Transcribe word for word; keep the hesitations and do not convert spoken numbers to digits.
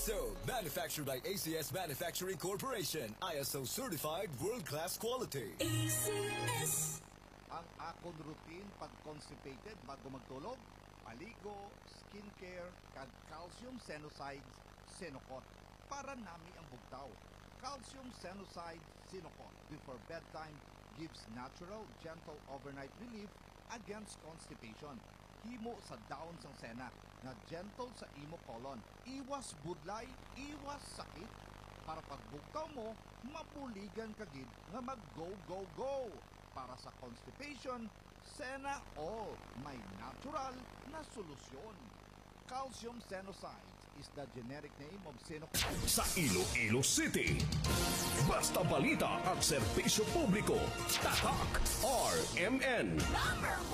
So, manufactured by A C S Manufacturing Corporation, I S O certified world-class quality. A C S. Ang akong routine pag constipated bago magtulog, paligo, skincare, kag calcium senosides, Senocot. Para nami ang bugtaw. Calcium Senocide Senocot before bedtime gives natural, gentle overnight relief against constipation. Himo sa daon sang sena na gentle sa imo colon. Iwas budlay, iwas sakit. Para pagbugtaw mo, mapuligan kagid nga mag go go go. Para sa constipation, Sena All may natural na solusyon. Calcium Senocide is the generic name of Senocot. Sa Iloilo City, basta balita at serbisyo publiko, Tatak R M N.